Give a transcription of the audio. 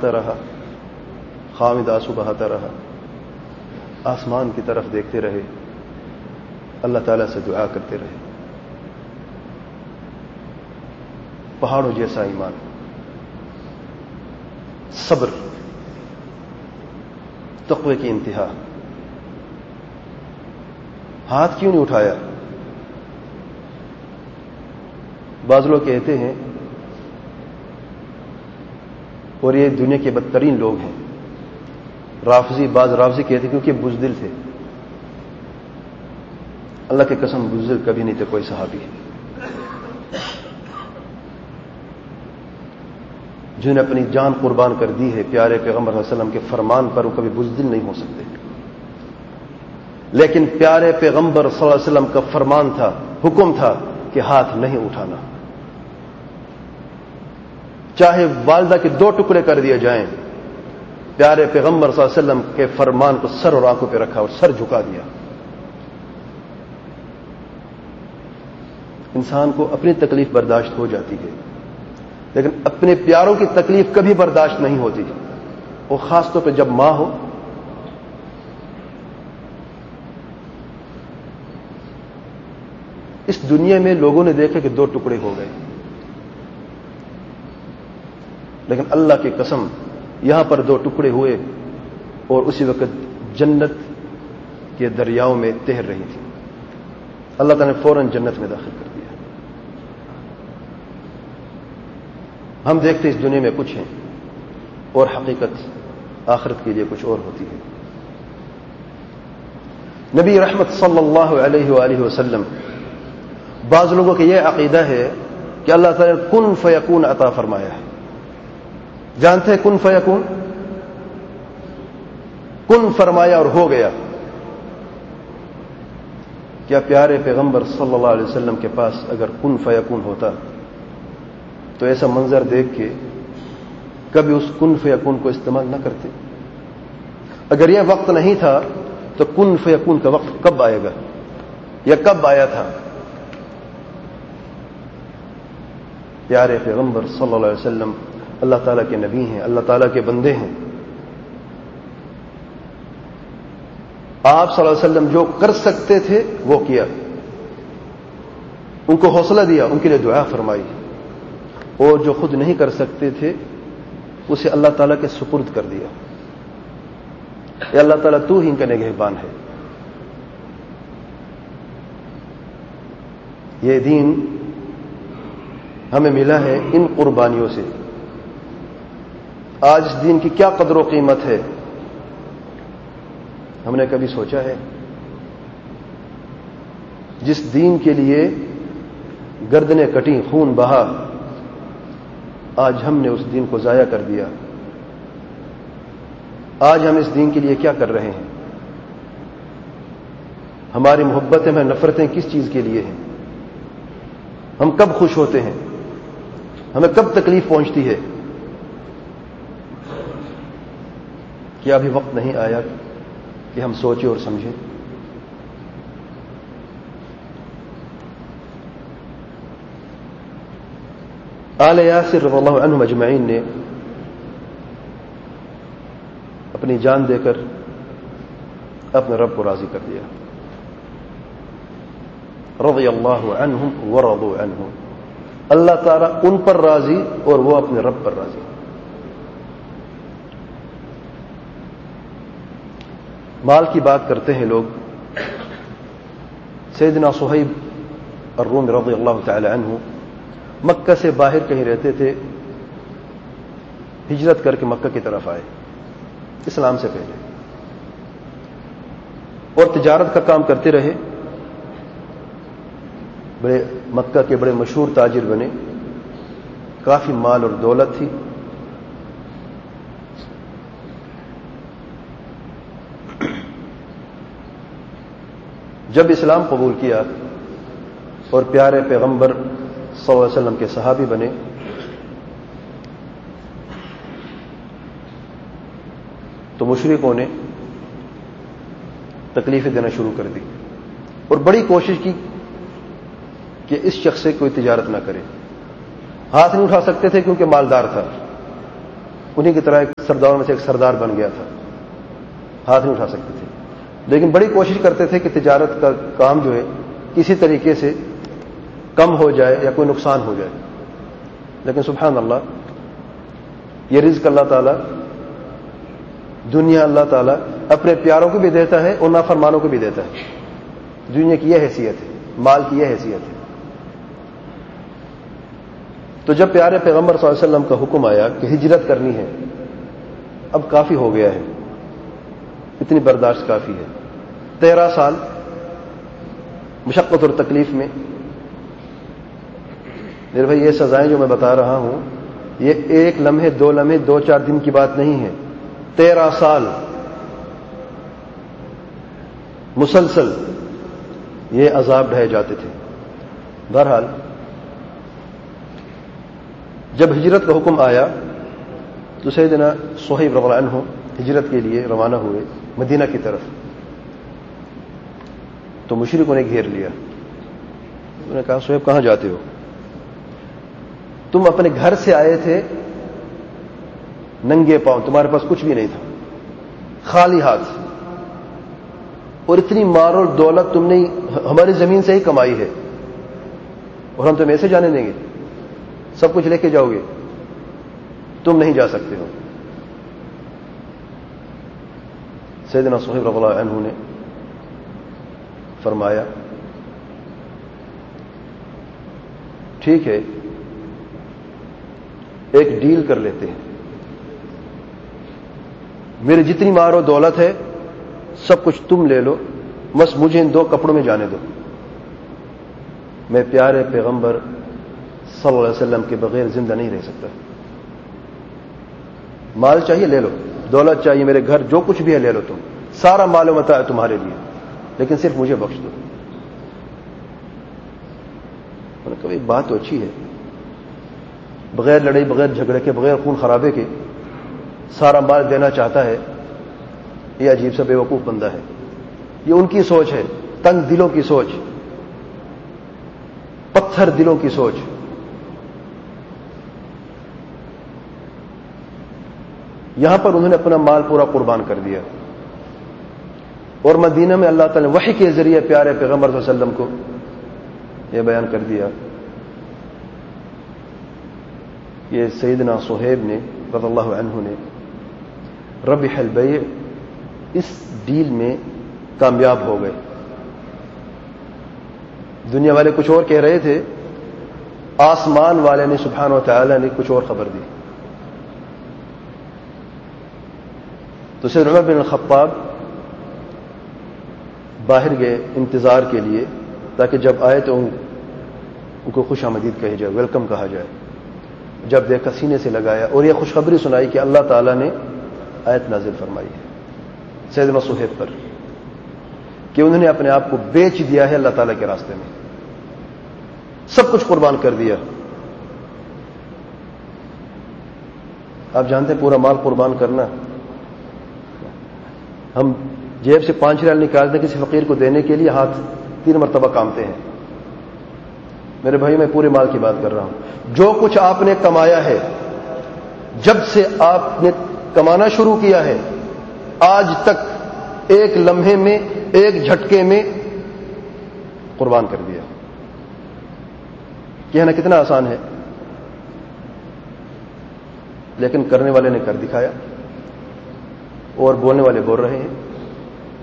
روتا رہا، خامد آنسو بہاتا رہا، آسمان کی طرف دیکھتے رہے، اللہ تعالیٰ سے دعا کرتے رہے. پہاڑوں جیسا ایمان، صبر، تقوی کی انتہا. ہاتھ کیوں نہیں اٹھایا؟ بعض لوگ کہتے ہیں، اور یہ دنیا کے بدترین لوگ ہیں، بعض رافضی کہتے ہیں کیونکہ بزدل تھے. اللہ کی قسم بزدل کبھی نہیں تھے کوئی صحابی، جنہوں نے اپنی جان قربان کر دی ہے پیارے پیغمبر صلی اللہ علیہ وسلم کے فرمان پر، وہ کبھی بزدل نہیں ہو سکتے. لیکن پیارے پیغمبر صلی اللہ علیہ وسلم کا فرمان تھا، حکم تھا کہ ہاتھ نہیں اٹھانا، چاہے والدہ کے 2 ٹکڑے کر دیے جائیں. پیارے پیغمبر صلی اللہ علیہ وسلم کے فرمان کو سر اور آنکھوں پہ رکھا اور سر جھکا دیا. انسان کو اپنی تکلیف برداشت ہو جاتی ہے، لیکن اپنے پیاروں کی تکلیف کبھی برداشت نہیں ہوتی، اور خاص طور پہ جب ماں ہو. اس دنیا میں لوگوں نے دیکھا کہ 2 ٹکڑے ہو گئے، لیکن اللہ کی قسم یہاں پر 2 ٹکڑے ہوئے اور اسی وقت جنت کے دریاؤں میں تیر رہی تھی. اللہ تعالیٰ نے فوراً جنت میں داخل کر دیا. ہم دیکھتے اس دنیا میں کچھ ہیں اور حقیقت آخرت کے لیے کچھ اور ہوتی ہے. نبی رحمت صلی اللہ علیہ وآلہ وسلم، بعض لوگوں کا یہ عقیدہ ہے کہ اللہ تعالیٰ نے کن فیکون عطا فرمایا ہے. جانتے ہیں کن فیکون؟ کن فرمایا اور ہو گیا. کیا پیارے پیغمبر صلی اللہ علیہ وسلم کے پاس اگر کن فیکون ہوتا تو ایسا منظر دیکھ کے کبھی اس کن فیکون کو استعمال نہ کرتے؟ اگر یہ وقت نہیں تھا تو کن فیکون کا وقت کب آئے گا یا کب آیا تھا؟ پیارے پیغمبر صلی اللہ علیہ وسلم اللہ تعالیٰ کے نبی ہیں، اللہ تعالیٰ کے بندے ہیں. آپ صلی اللہ علیہ وسلم جو کر سکتے تھے وہ کیا، ان کو حوصلہ دیا، ان کے لیے دعا فرمائی، اور جو خود نہیں کر سکتے تھے اسے اللہ تعالیٰ کے سپرد کر دیا. اے اللہ تعالیٰ تو ہی ان کا نگہبان ہے. یہ دین ہمیں ملا ہے ان قربانیوں سے. آج اس دین کی کیا قدر و قیمت ہے، ہم نے کبھی سوچا ہے؟ جس دین کے لیے گردنیں کٹیں، خون بہا، آج ہم نے اس دین کو ضائع کر دیا. آج ہم اس دین کے لیے کیا کر رہے ہیں؟ ہماری محبتیں، ہماری نفرتیں کس چیز کے لیے ہیں؟ ہم کب خوش ہوتے ہیں؟ ہمیں کب تکلیف پہنچتی ہے؟ کیا ابھی وقت نہیں آیا کہ ہم سوچیں اور سمجھیں؟ آل یاسر رضی اللہ عنہم اجمعین نے اپنی جان دے کر اپنے رب کو راضی کر دیا. رضی اللہ عنہم ورضوا عنہ، اللہ تعالیٰ ان پر راضی اور وہ اپنے رب پر راضی. مال کی بات کرتے ہیں لوگ. سیدنا صہیب الرومی رضی اللہ تعالی عنہ مکہ سے باہر کہیں رہتے تھے، ہجرت کر کے مکہ کی طرف آئے اسلام سے پہلے، اور تجارت کا کام کرتے رہے. بڑے مکہ کے بڑے مشہور تاجر بنے، کافی مال اور دولت تھی. جب اسلام قبول کیا اور پیارے پیغمبر صلی اللہ علیہ وسلم کے صحابی بنے، تو مشرکوں نے تکلیفیں دینا شروع کر دی اور بڑی کوشش کی کہ اس شخص سے کوئی تجارت نہ کرے. ہاتھ نہیں اٹھا سکتے تھے کیونکہ مالدار تھا، انہی کی طرح ایک سرداروں میں سے ایک سردار بن گیا تھا، ہاتھ نہیں اٹھا سکتے تھے، لیکن بڑی کوشش کرتے تھے کہ تجارت کا کام جو ہے کسی طریقے سے کم ہو جائے یا کوئی نقصان ہو جائے. لیکن سبحان اللہ، یہ رزق اللہ تعالیٰ، دنیا اللہ تعالیٰ اپنے پیاروں کو بھی دیتا ہے اور نافرمانوں کو بھی دیتا ہے. دنیا کی یہ حیثیت ہے، مال کی یہ حیثیت ہے. تو جب پیارے پیغمبر صلی اللہ علیہ وسلم کا حکم آیا کہ ہجرت کرنی ہے، اب کافی ہو گیا ہے، اتنی برداشت کافی ہے. 13 سال مشقت اور تکلیف میں. میرے بھائی، یہ سزائیں جو میں بتا رہا ہوں یہ ایک لمحے، 2 لمحے، 2-4 دن کی بات نہیں ہے. 13 سال مسلسل یہ عذاب ڈھائے جاتے تھے. بہرحال جب ہجرت کا حکم آیا تو سیدنا صہیب رضی اللہ عنہ ہجرت کے لیے روانہ ہوئے مدینہ کی طرف. تو مشرکوں نے گھیر لیا. انہوں نے کہا، صہیب کہاں جاتے ہو؟ تم اپنے گھر سے آئے تھے ننگے پاؤں، تمہارے پاس کچھ بھی نہیں تھا، خالی ہاتھ، اور اتنی مال اور دولت تم نے ہماری زمین سے ہی کمائی ہے، اور ہم تمہیں ایسے جانے دیں گے؟ سب کچھ لے کے جاؤ گے؟ تم نہیں جا سکتے ہو. سیدنا صہیب رضی اللہ عنہ نے فرمایا، ٹھیک ہے، ایک ڈیل کر لیتے ہیں، میری جتنی مال و دولت ہے سب کچھ تم لے لو، بس مجھے ان 2 کپڑوں میں جانے دو. میں پیارے پیغمبر صلی اللہ علیہ وسلم کے بغیر زندہ نہیں رہ سکتا. مال چاہیے لے لو، دولت چاہیے، میرے گھر جو کچھ بھی ہے لے لو، تم سارا مال و متاع ہے تمہارے لیے، لیکن صرف مجھے بخش دو. انہوں نے کہا، یہ بات تو اچھی ہے، بغیر لڑائی، بغیر جھگڑے کے، بغیر خون خرابے کے سارا مال دینا چاہتا ہے، یہ عجیب سا بے وقوف بندہ ہے. یہ ان کی سوچ ہے، تنگ دلوں کی سوچ، پتھر دلوں کی سوچ. یہاں پر انہوں نے اپنا مال پورا قربان کر دیا، اور مدینہ میں اللہ تعالی نے وحی کے ذریعے پیارے پیغمبر صلی اللہ علیہ وسلم کو یہ بیان کر دیا. یہ سیدنا صہیب نے رضی اللہ عنہ نے ربح البیع، اس ڈیل میں کامیاب ہو گئے. دنیا والے کچھ اور کہہ رہے تھے، آسمان والے نے سبحانہ و تعالی نے کچھ اور خبر دی. تو سیدنا عمر بن الخطاب باہر گئے انتظار کے لیے، تاکہ جب آئے تو ان کو خوش آمدید کہی جائے، ویلکم کہا جائے. جب دیکھا سینے سے لگایا اور یہ خوشخبری سنائی کہ اللہ تعالیٰ نے آیت نازل فرمائی ہے سیدنا صہیب پر کہ انہوں نے اپنے آپ کو بیچ دیا ہے اللہ تعالیٰ کے راستے میں، سب کچھ قربان کر دیا. آپ جانتے ہیں پورا مال قربان کرنا، ہم جیب سے 5 ریال نکالتے ہیں کسی فقیر کو دینے کے لیے، ہاتھ 3 مرتبہ کامتے ہیں. میرے بھائی، میں پورے مال کی بات کر رہا ہوں. جو کچھ آپ نے کمایا ہے، جب سے آپ نے کمانا شروع کیا ہے آج تک، ایک لمحے میں، ایک جھٹکے میں قربان کر دیا. کہنا کتنا آسان ہے، لیکن کرنے والے نے کر دکھایا، اور بولنے والے بول رہے ہیں.